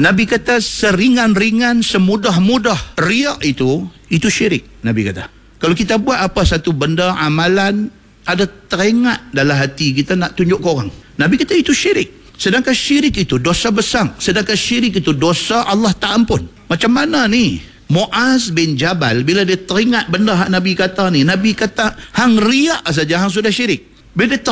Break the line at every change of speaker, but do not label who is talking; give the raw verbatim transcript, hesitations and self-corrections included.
Nabi kata seringan-ringan, semudah-mudah riak itu, itu syirik. Nabi kata, kalau kita buat apa satu benda, amalan, ada teringat dalam hati kita nak tunjuk ke orang, Nabi kata itu syirik. Sedangkan syirik itu dosa besar. Sedangkan syirik itu dosa Allah tak ampun. Macam mana ni Muaz bin Jabal, bila dia teringat benda hak Nabi kata ni, Nabi kata hang riak saja hang sudah syirik. Bila dia